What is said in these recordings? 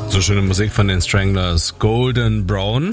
So schöne Musik von den Stranglers, Golden Brown.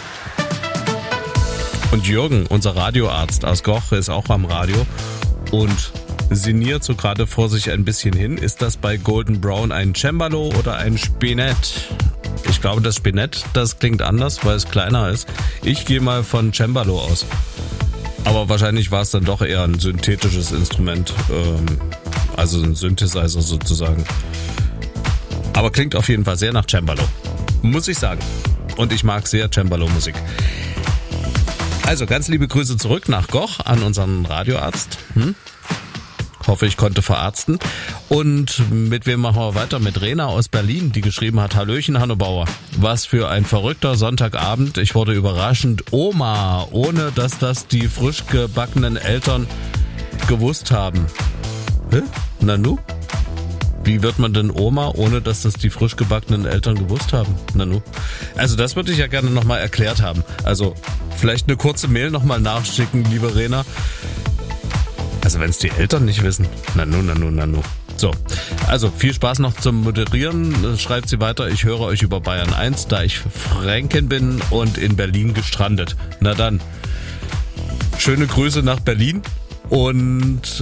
Und Jürgen, unser Radioarzt aus Goch, ist auch am Radio und sinniert so gerade vor sich ein bisschen hin. Ist das bei Golden Brown ein Cembalo oder ein Spinett? Ich glaube, das Spinett, das klingt anders, weil es kleiner ist. Ich gehe mal von Cembalo aus. Aber wahrscheinlich war es dann doch eher ein synthetisches Instrument, also ein Synthesizer sozusagen. Aber klingt auf jeden Fall sehr nach Cembalo, muss ich sagen. Und ich mag sehr Cembalo-Musik. Also ganz liebe Grüße zurück nach Goch an unseren Radioarzt. Hoffe, ich konnte verarzten. Und mit wem machen wir weiter? Mit Rena aus Berlin, die geschrieben hat: Hallöchen, Hanno Bauer. Was für ein verrückter Sonntagabend. Ich wurde überraschend Oma, ohne dass das die frisch gebackenen Eltern gewusst haben. Hä? Nanu? Wie wird man denn Oma, ohne dass das die frisch gebackenen Eltern gewusst haben? Nanu? Also das würde ich ja gerne nochmal erklärt haben. Also vielleicht eine kurze Mail nochmal nachschicken, liebe Rena. Also wenn es die Eltern nicht wissen. Nanu. So, also viel Spaß noch zum Moderieren. Schreibt sie weiter: Ich höre euch über Bayern 1, da ich Fränkin bin und in Berlin gestrandet. Na dann, schöne Grüße nach Berlin. Und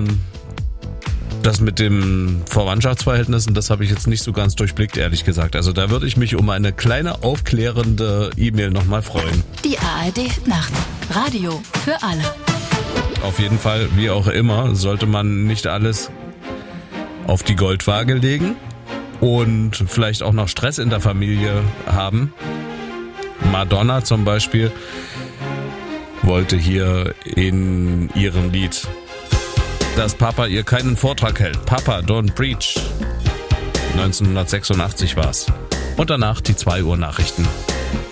das mit den Verwandtschaftsverhältnissen, das habe ich jetzt nicht so ganz durchblickt, ehrlich gesagt. Also da würde ich mich um eine kleine aufklärende E-Mail nochmal freuen. Die ARD-Nacht. Radio für alle. Auf jeden Fall, wie auch immer, sollte man nicht alles auf die Goldwaage legen und vielleicht auch noch Stress in der Familie haben. Madonna zum Beispiel wollte hier in ihrem Lied, dass Papa ihr keinen Vortrag hält. Papa, don't preach. 1986 war's. Und danach die 2 Uhr Nachrichten.